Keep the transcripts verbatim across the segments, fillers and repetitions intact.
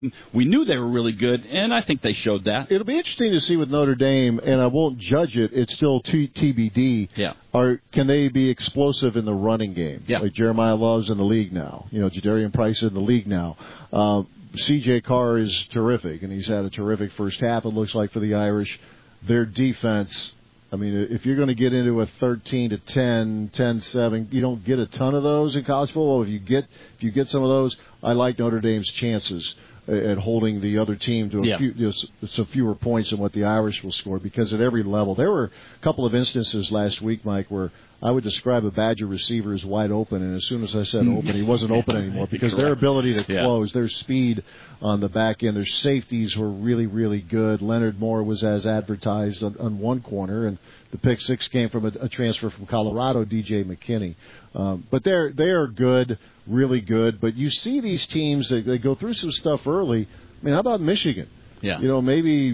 We knew they were really good, and I think they showed that. It'll be interesting to see with Notre Dame, and I won't judge it. It's still T B D. Yeah. Are can they be explosive in the running game? Yeah. Like Jeremiah Love's in the league now. You know, Jadarian Price in the league now. Uh, C J Carr is terrific, and he's had a terrific first half, it looks like, for the Irish. Their defense, I mean, if you're going to get into a thirteen to ten, ten seven, you don't get a ton of those in college football. If you get if you get some of those, I like Notre Dame's chances at holding the other team to a yeah. few, you know, some fewer points than what the Irish will score, because at every level. There were a couple of instances last week, Mike, where I would describe a Badger receiver as wide open, and as soon as I said open, he wasn't open anymore, because their ability to yeah. close, their speed on the back end, their safeties were really, really good. Leonard Moore was as advertised on, on one corner, and the pick six came from a, a transfer from Colorado, D J McKinney. Um, but they're they are good, really good. But you see these teams, they, they go through some stuff early. I mean, how about Michigan? Yeah. You know, maybe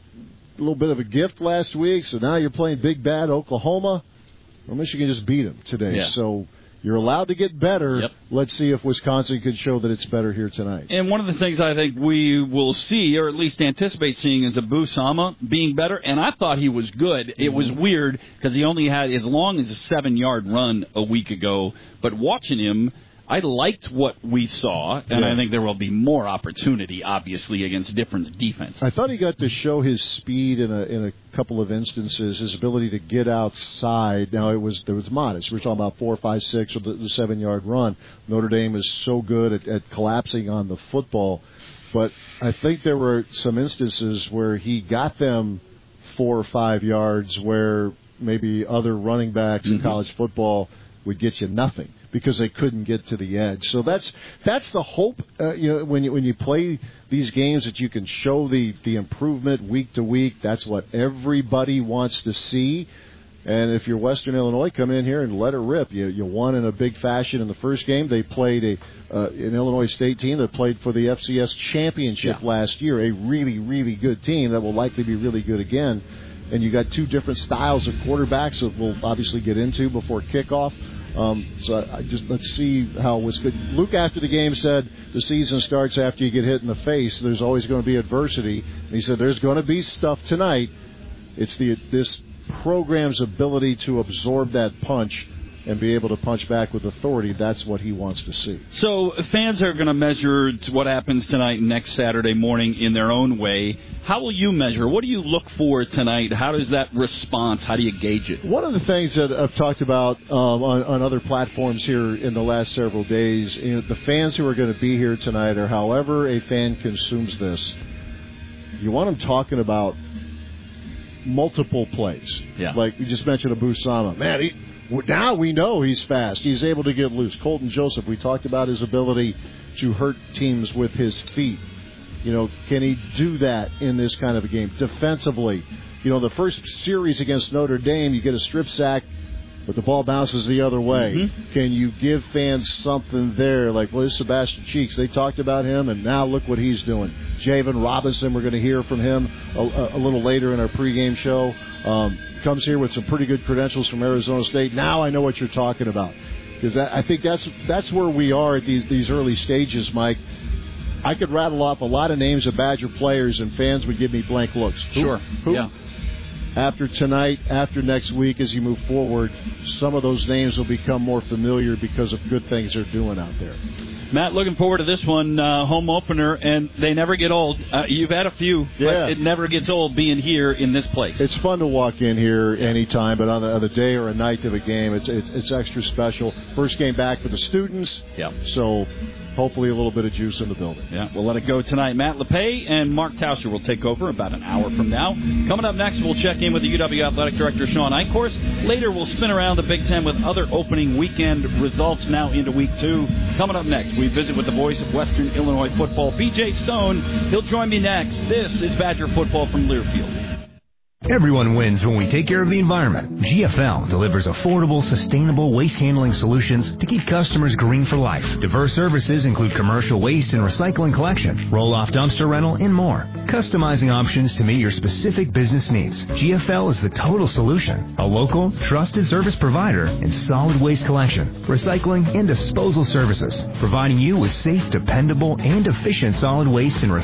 a little bit of a gift last week, so now you're playing big bad Oklahoma. Well, Michigan just beat them today. Yeah. So you're allowed to get better. Yep. Let's see if Wisconsin can show that it's better here tonight. And one of the things I think we will see, or at least anticipate seeing, is Abu Sama being better. And I thought he was good. Mm-hmm. It was weird because he only had as long as a seven-yard run a week ago. But watching him, I liked what we saw, and yeah. I think there will be more opportunity, obviously, against different defense. I thought he got to show his speed in a in a couple of instances, his ability to get outside. Now, it was it was modest. We're talking about four, five, six with the, the seven-yard run. Notre Dame is so good at, at collapsing on the football. But I think there were some instances where he got them four or five yards where maybe other running backs mm-hmm. in college football would get you nothing, because they couldn't get to the edge. So that's that's the hope. Uh, you know, when you when you play these games, that you can show the, the improvement week to week. That's what everybody wants to see. And if you're Western Illinois, come in here and let it rip. You you won in a big fashion in the first game. They played a uh, an Illinois State team that played for the F C S championship yeah. last year. A really really good team that will likely be really good again. And you got two different styles of quarterbacks that we'll obviously get into before kickoff. Um, so I, I just let's see how it was good. Luke, after the game, said the season starts after you get hit in the face. There's always going to be adversity. And he said there's going to be stuff tonight. It's the this program's ability to absorb that punch and be able to punch back with authority. That's what he wants to see. So fans are going to measure what happens tonight and next Saturday morning in their own way. How will you measure? What do you look for tonight? How does that response, how do you gauge it? One of the things that I've talked about um, on, on other platforms here in the last several days, you know, the fans who are going to be here tonight, or however a fan consumes this, you want them talking about multiple plays. Yeah. Like you just mentioned Abu Sama. Man, he... Now we know he's fast. He's able to get loose. Colton Joseph, we talked about his ability to hurt teams with his feet. You know, can he do that in this kind of a game? Defensively, you know, the first series against Notre Dame, you get a strip sack, but the ball bounces the other way. Mm-hmm. Can you give fans something there? Like, well, this Sebastian Cheeks, they talked about him, and now look what he's doing. Javen Robinson, we're going to hear from him a, a little later in our pregame show. Um, comes here with some pretty good credentials from Arizona State. Now I know what you're talking about, because I think that's that's where we are at these these early stages, Mike. I could rattle off a lot of names of Badger players, and fans would give me blank looks. Sure. Who, who? Yeah. After tonight, after next week, as you move forward, some of those names will become more familiar because of good things they're doing out there. Matt, looking forward to this one, uh, home opener, and they never get old. Uh, you've had a few, yeah. but it never gets old being here in this place. It's fun to walk in here anytime, but on the, on the day or a night of a game, it's, it's it's extra special. First game back for the students, yeah. so hopefully a little bit of juice in the building. Yeah, we'll let it go tonight. Matt LePay and Mark Tauscher will take over about an hour from now. Coming up next, we'll check in with the U W Athletic Director, Sean Eichhorst. Later, we'll spin around the Big Ten with other opening weekend results now into week two. Coming up next, we visit with the voice of Western Illinois football, B J Stone. He'll join me next. This is Badger Football from Learfield. Everyone wins when we take care of the environment. G F L delivers affordable, sustainable waste handling solutions to keep customers green for life. Diverse services include commercial waste and recycling collection, roll-off dumpster rental, and more. Customizing options to meet your specific business needs. G F L is the total solution. A local, trusted service provider in solid waste collection, recycling, and disposal services, providing you with safe, dependable, and efficient solid waste and recycling